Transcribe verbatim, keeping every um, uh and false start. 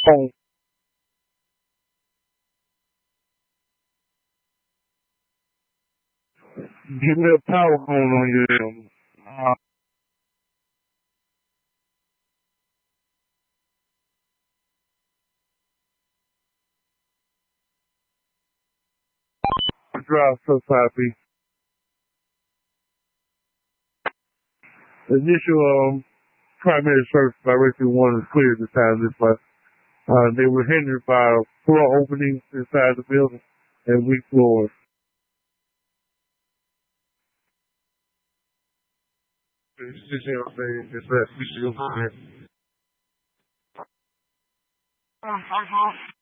phone. Give me a power going on you. Uh, drive so happy. The initial um, primary search by Rescue One is clear this time. This but uh, they were hindered by floor openings inside the building and weak floors. It's just, you know, they just that we still